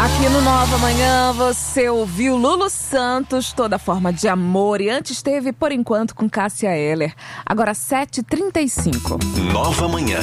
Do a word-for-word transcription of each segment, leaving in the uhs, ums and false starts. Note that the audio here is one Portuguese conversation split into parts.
Aqui no Nova Manhã você ouviu Lulu Santos, Toda Forma de Amor, e antes teve Por Enquanto com Cássia Eller. Agora sete e trinta e cinco. Nova Manhã.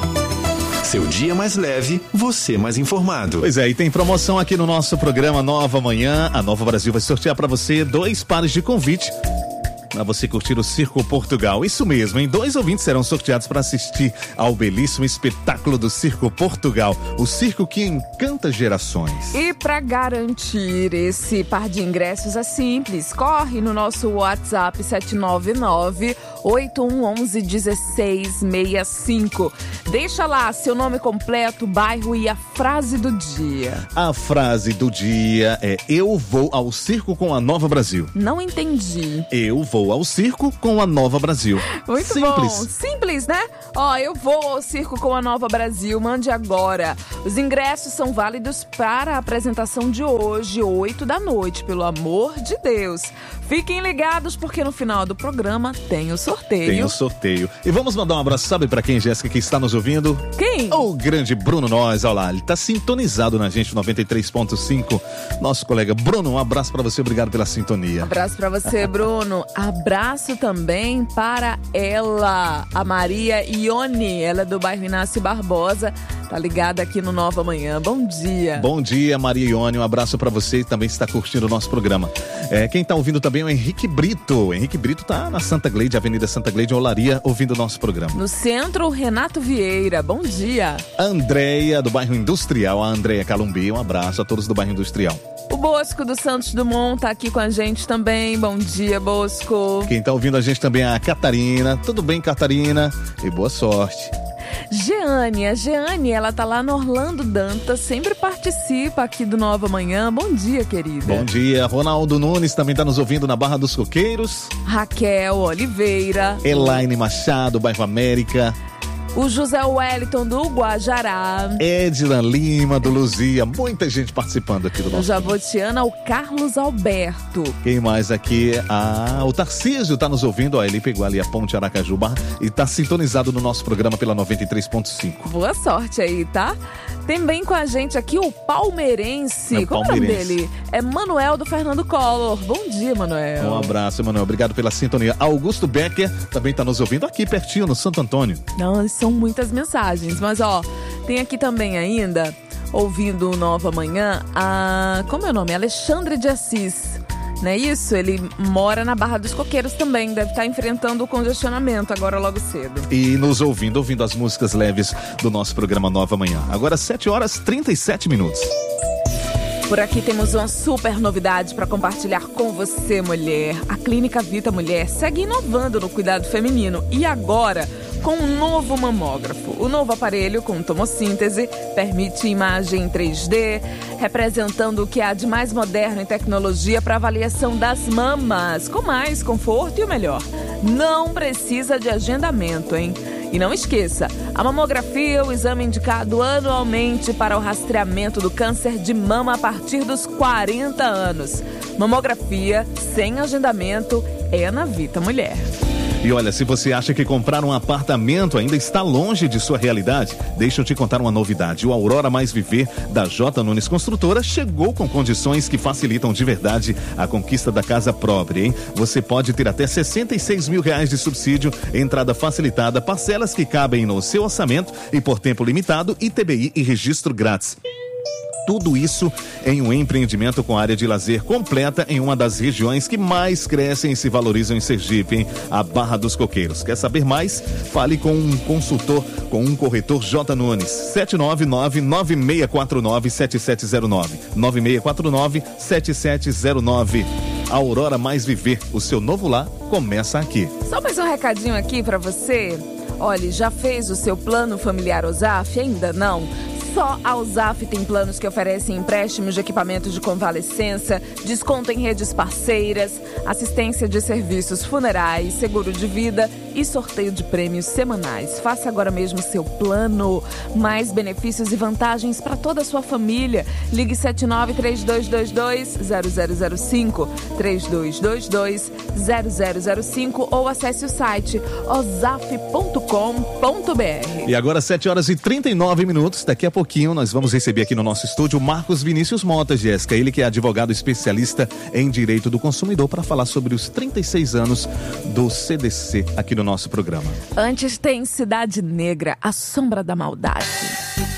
Seu dia mais leve, você mais informado. Pois é, e tem promoção aqui no nosso programa Nova Manhã. A Nova Brasil vai sortear para você dois pares de convite para você curtir o Circo Portugal. Isso mesmo, hein? Dois ouvintes serão sorteados para assistir ao belíssimo espetáculo do Circo Portugal, o circo que encanta gerações. E para garantir esse par de ingressos é simples, corre no nosso WhatsApp sete nove nove, oito um um um, um seis seis cinco. Deixa lá seu nome completo, bairro e a frase do dia. A frase do dia é: eu vou ao circo com a Nova Brasil. Não entendi. Eu vou ao circo com a Nova Brasil. Muito Simples. bom. Simples, né? Ó, eu vou ao circo com a Nova Brasil. Mande agora. Os ingressos são válidos para a apresentação de hoje, oito da noite, pelo amor de Deus. Fiquem ligados porque no final do programa tem o sorteio. Tem o sorteio. E vamos mandar um abraço, sabe pra quem, Jéssica, que está nos ouvindo? Quem? O grande Bruno Nós, olha lá, ele tá sintonizado na gente, noventa e três ponto cinco. Nosso colega Bruno, um abraço pra você, obrigado pela sintonia. Abraço pra você, Bruno. Abraço também para ela, a Maria Ione, ela é do bairro Inácio Barbosa, tá ligada aqui no Nova Manhã. Bom dia. Bom dia, Maria Ione, um abraço pra você e também está curtindo o nosso programa. É, quem tá ouvindo também é o Henrique Brito. O Henrique Brito tá na Santa Gleide, Avenida Santa Gleide, Olaria, ouvindo o nosso programa. No centro, Renato Vieira, bom dia. Andréia, do bairro Industrial, a Andréia Calumbi, um abraço a todos do bairro Industrial. O Bosco do Santos Dumont tá aqui com a gente também, bom dia, Bosco. Quem tá ouvindo a gente também é a Catarina. Tudo bem, Catarina? E boa sorte. Jeane, a Jeane, ela tá lá no Orlando Dantas, sempre participa aqui do Nova Manhã. Bom dia, querida. Bom dia. Ronaldo Nunes também tá nos ouvindo na Barra dos Coqueiros. Raquel Oliveira. Elaine Machado, bairro América. O José Wellington do Guajará. Edna Lima do Luzia. Muita gente participando aqui do nosso. O Jabotiana, o Carlos Alberto. Quem mais aqui? Ah, o Tarcísio tá nos ouvindo. Ó, ele pegou ali a Ponte Aracaju e tá sintonizado no nosso programa pela noventa e três ponto cinco. Boa sorte aí, tá? Também com a gente aqui o palmeirense. É o Qual palmeirense. é o nome dele? É Manuel do Fernando Collor. Bom dia, Manuel. Um abraço, Manuel. Obrigado pela sintonia. Augusto Becker também tá nos ouvindo aqui pertinho, no Santo Antônio. Não, são muitas mensagens. Mas, ó, tem aqui também ainda, ouvindo o Nova Manhã, a... como é o nome? Alexandre de Assis. Não é isso? Ele mora na Barra dos Coqueiros também. Deve estar enfrentando o congestionamento agora logo cedo. E nos ouvindo, ouvindo as músicas leves do nosso programa Nova Manhã. Agora sete horas e trinta e sete minutos. Por aqui temos uma super novidade para compartilhar com você, mulher. A Clínica Vita Mulher segue inovando no cuidado feminino e agora com um novo mamógrafo. O novo aparelho com tomossíntese permite imagem em três D, representando o que há de mais moderno em tecnologia para avaliação das mamas, com mais conforto e o melhor. Não precisa de agendamento, hein? E não esqueça, a mamografia é o exame indicado anualmente para o rastreamento do câncer de mama a partir dos quarenta anos. Mamografia sem agendamento é na Vita Mulher. E olha, se você acha que comprar um apartamento ainda está longe de sua realidade, deixa eu te contar uma novidade. O Aurora Mais Viver, da J. Nunes Construtora, chegou com condições que facilitam de verdade a conquista da casa própria, hein? Você pode ter até sessenta e seis mil reais de subsídio, entrada facilitada, parcelas que cabem no seu orçamento e por tempo limitado, I T B I e registro grátis. Tudo isso em um empreendimento com área de lazer completa em uma das regiões que mais crescem e se valorizam em Sergipe, hein? A Barra dos Coqueiros. Quer saber mais? Fale com um consultor, com um corretor J. Nunes. sete nove nove, nove seis quatro nove, sete sete zero nove. nove seis quatro nove, sete sete zero nove. Aurora Mais Viver, o seu novo lar começa aqui. Só mais um recadinho aqui para você. Olha, já fez o seu plano familiar Osaf? Ainda não? Só a Osaf tem planos que oferecem empréstimos de equipamentos de convalescença, desconto em redes parceiras, assistência de serviços funerais, seguro de vida e e sorteio de prêmios semanais. Faça agora mesmo seu plano. Mais benefícios e vantagens para toda a sua família. Ligue sete nove três dois dois dois zero zero zero cinco, três dois dois dois zero zero zero cinco ou acesse o site osaf ponto com ponto br. E agora sete horas e trinta e nove minutos. Daqui a pouquinho nós vamos receber aqui no nosso estúdio Marcos Vinícius Mota, Jéssica. Ele que é advogado especialista em direito do consumidor, para falar sobre os trinta e seis anos do C D C aqui no nosso programa. Antes tem Cidade Negra, a sombra da maldade.